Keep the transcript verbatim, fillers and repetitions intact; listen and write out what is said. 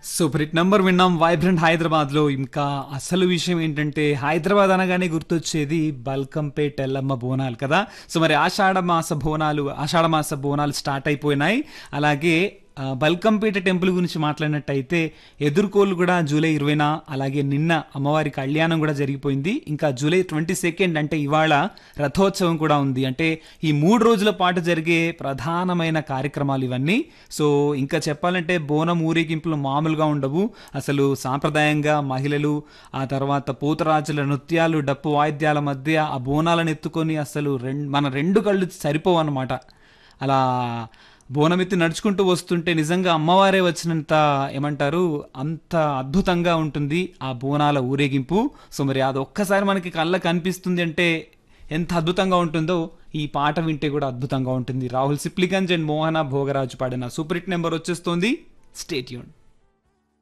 Super hit number విన్నాం vibrant Hyderabad లో. ఇంకా అసలు విషయం ఏంటంటే హైదరాబాద్ అనగానే గుర్తొచ్చేది బల్కంపేట్ ఎల్లమ్మ బోనాలు కదా. సో మరి ఆషాఢ మాస బోనాలు ఆషాఢ మాస బోనాలు స్టార్ట్ అయిపోయినాయి. అలాగే ఆ, బల్కంపేట టెంపుల్ గురించి మాట్లాడినట్టయితే ఎదుర్కోలు కూడా జూలై ఇరవైన, అలాగే నిన్న అమ్మవారి కళ్యాణం కూడా జరిగిపోయింది. ఇంకా జూలై ట్వంటీ సెకండ్ అంటే ఇవాళ రథోత్సవం కూడా ఉంది. అంటే ఈ మూడు రోజుల పాటు జరిగే ప్రధానమైన కార్యక్రమాలు ఇవన్నీ. సో ఇంకా చెప్పాలంటే బోనం ఊరేగింపులు మామూలుగా ఉండవు. అసలు సాంప్రదాయంగా మహిళలు, ఆ తర్వాత పోతరాజుల నృత్యాలు, డప్పు వాయిద్యాల మధ్య ఆ బోనాలను ఎత్తుకొని అసలు రెండు మన రెండు కళ్ళు సరిపోవు అన్నమాట. అలా బోనమెత్తి నడుచుకుంటూ వస్తుంటే నిజంగా అమ్మవారే వచ్చినంత ఏమంటారు, అంత అద్భుతంగా ఉంటుంది ఆ బోనాల ఊరేగింపు. సో మరి అది ఒక్కసారి మనకి కళ్ళకు కనిపిస్తుంది అంటే ఎంత అద్భుతంగా ఉంటుందో ఈ పాట వింటే కూడా అద్భుతంగా ఉంటుంది. రాహుల్ సిప్లిగంజ్ అండ్ మోహన భోగరాజు పాడిన సూపర్ హిట్ నెంబర్ వచ్చేస్తోంది. Stay tune.